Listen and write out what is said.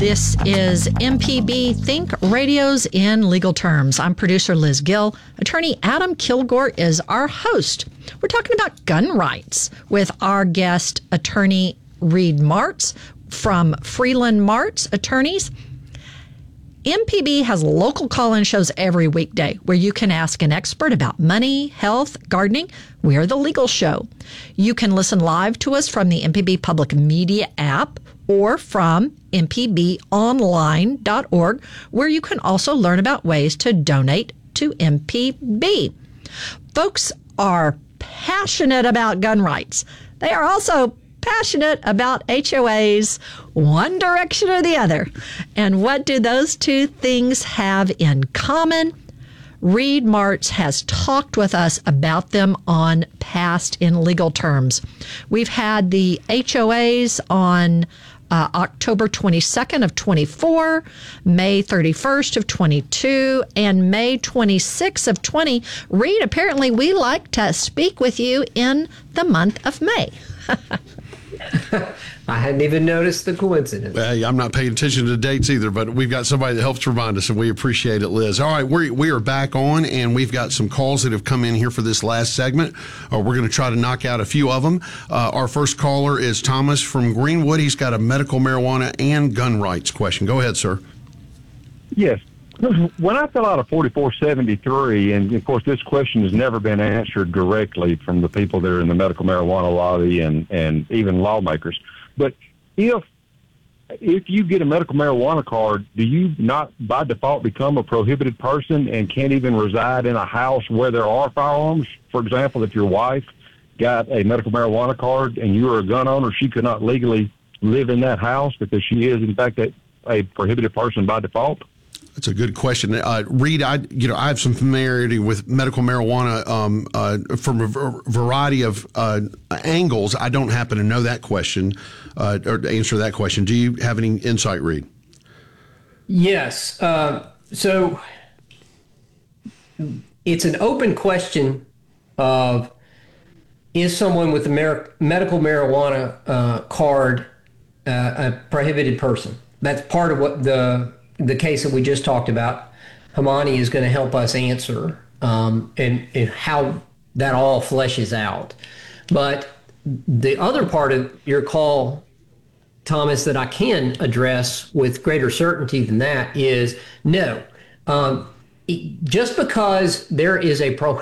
This is MPB Think Radios in Legal Terms. I'm producer Liz Gill. Attorney Adam Kilgore is our host. We're talking about gun rights with our guest, attorney Reed Martz from Freeland Martz Attorneys. MPB has local call-in shows every weekday where you can ask an expert about money, health, gardening. We are the legal show. You can listen live to us from the MPB Public Media app or from mpbonline.org, where you can also learn about ways to donate to MPB. Folks are passionate about gun rights. They are also passionate about HOAs, one direction or the other. And what do those two things have in common? Reed Martz has talked with us about them on Past in Legal Terms. We've had the HOAs on October 22nd of 24, May 31st of 22, and May 26th of 20. Reed, apparently we like to speak with you in the month of May. I hadn't even noticed the coincidence. I'm not paying attention to the dates either, but we've got somebody that helps remind us, and we appreciate it, Liz. All right, we are back on, and we've got some calls that have come in here for this last segment. We're going to try to knock out a few of them. Our first caller is Thomas from Greenwood. He's got a medical marijuana and gun rights question. Go ahead, sir. Yes. When I fill out a 4473, and of course this question has never been answered directly from the people that are in the medical marijuana lobby and even lawmakers, but if you get a medical marijuana card, do you not by default become a prohibited person and can't even reside in a house where there are firearms? For example, if your wife got a medical marijuana card and you were a gun owner, she could not legally live in that house because she is in fact a prohibited person by default? That's a good question, Reed. I have some familiarity with medical marijuana from a variety of angles. I don't happen to know that question or to answer that question. Do you have any insight, Reed? Yes. So it's an open question of, is someone with a medical marijuana card a prohibited person? That's part of what the case that we just talked about. Hamani is going to help us answer and how that all fleshes out. But the other part of your call, Thomas, that I can address with greater certainty than that is no. Just because there is a